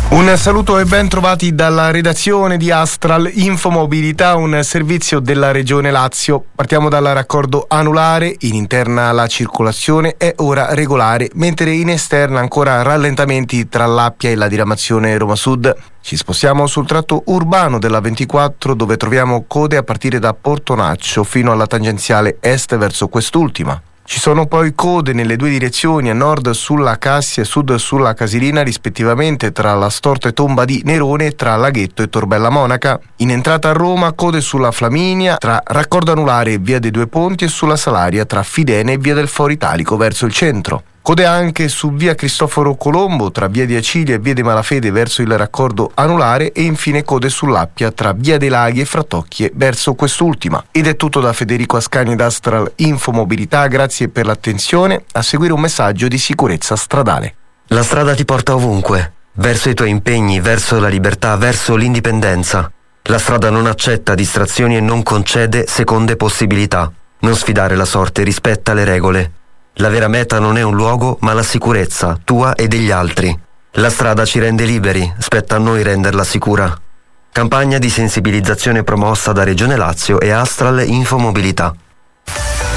Un saluto e ben trovati dalla redazione di Astral Infomobilità, un servizio della Regione Lazio. Partiamo dal raccordo anulare. In interna la circolazione è ora regolare, mentre in esterna ancora rallentamenti tra l'Appia e la diramazione Roma Sud. Ci spostiamo sul tratto urbano della 24, dove troviamo code a partire da Portonaccio fino alla tangenziale est verso quest'ultima. Ci sono poi code nelle due direzioni, a nord sulla Cassia e sud sulla Casilina, rispettivamente tra la Storta e Tomba di Nerone e tra Laghetto e Torbella Monaca. In entrata a Roma, code sulla Flaminia, tra raccordo anulare e via dei Due Ponti, e sulla Salaria tra Fidene e via del Foro Italico verso il centro. Code anche su via Cristoforo Colombo tra via di Acilia e via di Malafede verso il raccordo anulare, e infine code sull'Appia tra via dei Laghi e Frattocchie verso quest'ultima. Ed è tutto da Federico Ascani ed Astral Infomobilità, grazie per l'attenzione. A seguire un messaggio di sicurezza stradale. La strada ti porta ovunque, verso i tuoi impegni, verso la libertà, verso l'indipendenza. La strada non accetta distrazioni e non concede seconde possibilità. Non sfidare la sorte, rispetta le regole. La vera meta non è un luogo, ma la sicurezza, tua e degli altri. La strada ci rende liberi, spetta a noi renderla sicura. Campagna di sensibilizzazione promossa da Regione Lazio e Astral Infomobilità.